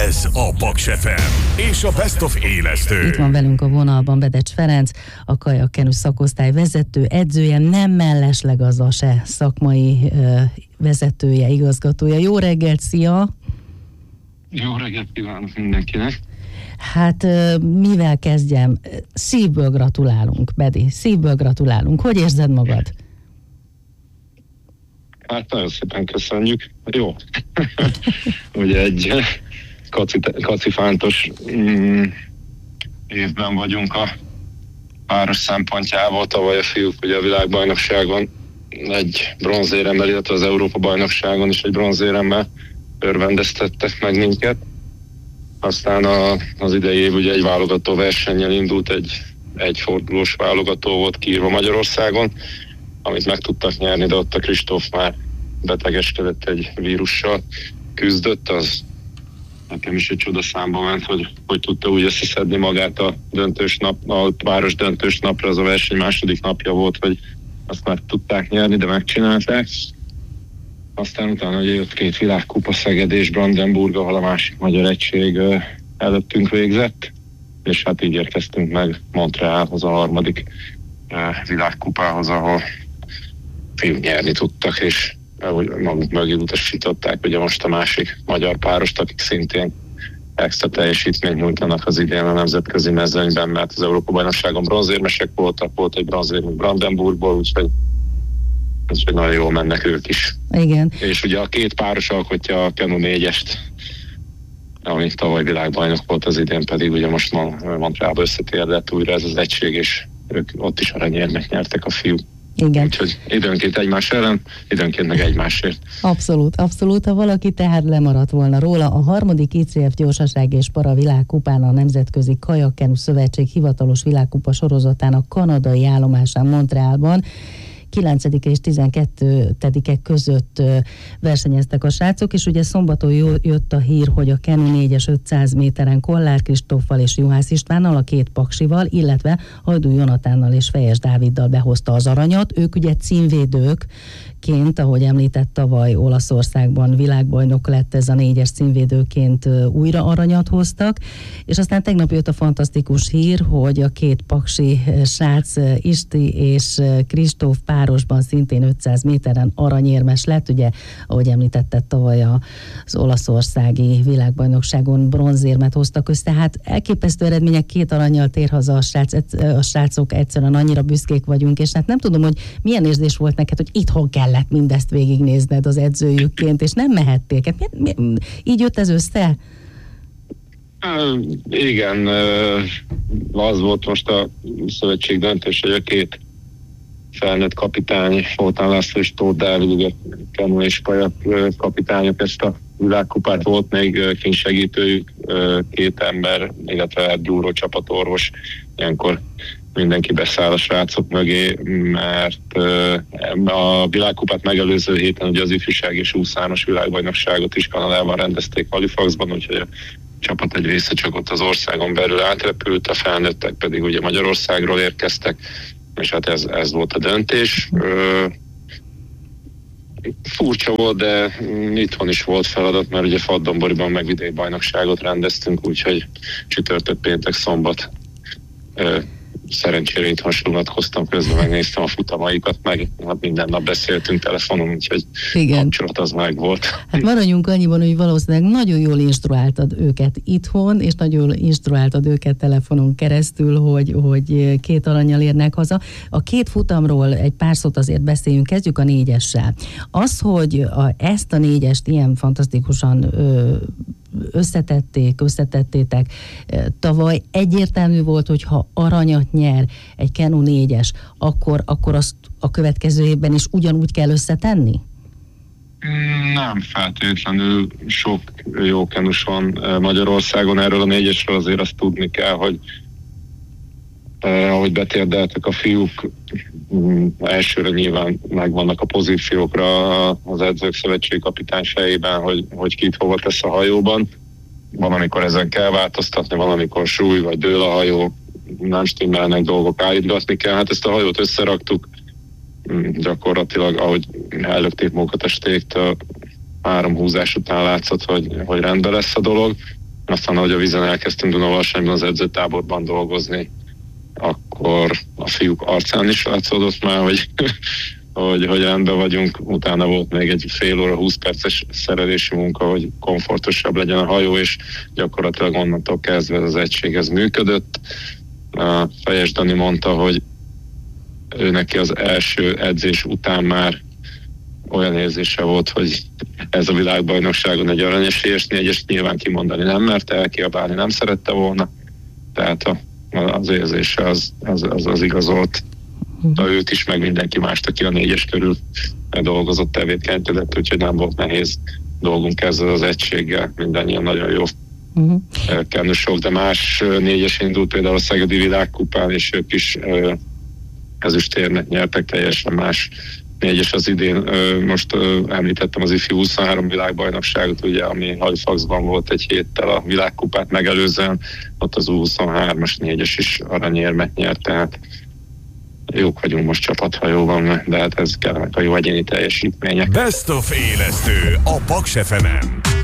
Ez a Paks FM és a Best of élesztő. Itt van velünk a vonalban Bedecs Ferenc, a kajakkenu szakosztály vezető, edzője, nem mellesleg az a se szakmai vezetője, igazgatója. Jó reggelt, szia! Jó reggelt kívánok mindenkinek! Hát mivel kezdjem? Szívből gratulálunk, Bedi, szívből gratulálunk. Hogy érzed magad? Hát nagyon szépen köszönjük. Jó. Ugye egy kacifántos évben vagyunk a páros szempontjából. Tavaly a fiúk ugye a világbajnokságon egy bronzéremmel, illetve az Európa-bajnokságon is egy bronzéremmel örvendeztettek meg minket. Aztán az idei év ugye egy válogató versennyel indult, egy fordulós válogató volt kiírva Magyarországon, amit meg tudtak nyerni, de ott a Kristóf már betegeskedett, egy vírussal küzdött, az nekem is egy csodaszámba ment, hogy tudta úgy összeszedni magát a város döntős napra, az a verseny második napja volt, hogy azt már tudták nyerni, de megcsinálták. Aztán utána jött 2 világkupa, Szeged és Brandenburg, ahol a másik magyar egység előttünk végzett, és hát így érkeztünk meg Montrealhoz, a harmadik világkupához, ahol fiúk nyerni tudtak, és maguk mögé utasították ugye most a másik magyar párost, akik szintén extra teljesítményt nyújtanak az idén a nemzetközi mezőnyben, mert az Európa-bajnokságon bronzérmesek voltak, volt egy bronzérmünk Brandenburgból, úgyhogy nagyon jól mennek ők is. Igen. És ugye a 2 páros alkotja a Kenu 4-est, ami tavaly világbajnok volt, az idén pedig ugye most Montrealba összetérdett újra ez az egység, és ők ott is aranyérmet nyertek a fiúk. Igen. Úgyhogy időnként egymás ellen, időnként meg egymásért. Abszolút. Ha valaki tehát lemaradt volna róla, a harmadik ICF gyorsaság és para világkupán a Nemzetközi Kajakkenu Szövetség hivatalos világkupa sorozatának kanadai állomásán Montrealban 9. és 12. között versenyeztek a srácok, és ugye szombaton jött a hír, hogy a Kenu 4-es 500 méteren Kollár Kristóffal és Juhász Istvánnal, a 2 paksival, illetve Hajdú Jonatánnal és Fejes Dáviddal behozta az aranyat. Ők ugye címvédőként, ahogy említett, tavaly Olaszországban világbajnok lett, ez a 4-es címvédőként újra aranyat hoztak, és aztán tegnap jött a fantasztikus hír, hogy a 2 paksi srác, Isti és Kristóf párosban szintén 500 méteren aranyérmes lett, ugye, ahogy említetted, tavaly az olaszországi világbajnokságon bronzérmet hoztak össze, hát elképesztő eredmények, 2 arannyal tér haza a srácok, egyszerűen annyira büszkék vagyunk, és hát nem tudom, hogy milyen érzés volt neked, hogy itthon kellett mindezt végignézned az edzőjükként, és nem mehettél. Így jött ez össze? Igen, az volt most a szövetség döntés, hogy a 2 felnőtt kapitány, Foltán László és Tóth Dávid, ugye Kenu és kajak kapitányok ezt a világkupát, volt még kincsegítőjük, 2 ember, illetve gyúró csapatorvos. Ilyenkor mindenki beszáll a srácok mögé, mert a világkupát megelőző héten ugye az ifjúság és úszános világbajnokságot is Kanadában rendezték Halifaxban, úgyhogy a csapat egy része csak ott az országon belül átrepült, a felnőttek pedig ugye Magyarországról érkeztek, és hát ez volt a döntés. Furcsa volt, de itthon is volt feladat, mert ugye Faddonboriban meg vidékbajnokságot rendeztünk, úgyhogy csütörtök, péntek, szombat szerencsére itthon sulatkoztam, közben megnéztem a futamaikat, meg minden nap beszéltünk telefonon, úgyhogy kapcsolat az meg volt. Hát maradjunk annyiban, hogy valószínűleg nagyon jól instruáltad őket itthon, és nagyon jól instruáltad őket telefonon keresztül, hogy 2 arannyal érnek haza. A 2 futamról egy pár szót azért beszéljünk, kezdjük a 4-essel. Az, hogy ezt a 4-est ilyen fantasztikusan összetettétek tavaly, egyértelmű volt, hogy ha aranyat nyer egy Kenu 4-es, akkor azt a következő évben is ugyanúgy kell összetenni? Nem feltétlenül, sok jó kenus van Magyarországon, erről a 4-esről azért azt tudni kell, hogy ahogy betérdeltek a fiúk, elsőre nyilván megvannak a pozíciókra az edzők szövetség kapitány fejében, hogy kit hova tesz a hajóban. Van, amikor ezen kell változtatni, van, amikor súly vagy dől a hajó, nem stimmelnek dolgok, állítgatni kell. Hát ezt a hajót összeraktuk, gyakorlatilag, ahogy ellökték magukat a stést, 3 húzás után látszott, hogy rendben lesz a dolog. Aztán, ahogy a vízen elkezdtünk Dunaversenyben az edzőtáborban dolgozni, akkor a fiúk arcán is látszódott már, hogy rendben vagyunk. Utána volt még egy fél óra, 20 perces szerelési munka, hogy komfortosabb legyen a hajó, és gyakorlatilag onnantól kezdve az egység ez működött. Fejes Dani mondta, hogy ő neki az első edzés után már olyan érzése volt, hogy ez a világbajnokságon egy aranyesélyes négyest nyilván kimondani nem merte, elkiabálni nem szerette volna, tehát az érzése az igazolt őt is, meg mindenki mást, aki a négyes körül dolgozott, tevékenykedett, úgyhogy nem volt nehéz dolgunk ezzel az egységgel, mindannyian nagyon jó kennusok, de más négyes indult például a Szegedi Világkupán, és ők is ezüstérmet nyertek, teljesen más négyes az idén. Most említettem az IFI 23 világbajnokságot, ugye, ami Halifaxban volt egy héttel a világkupát megelőzően, ott az U23-as négyes is aranyérmet nyert, tehát jók vagyunk most csapathajóban, de hát ez kellenek a jó egyéni teljesítmények. Best of élesztő a Paks FM-en.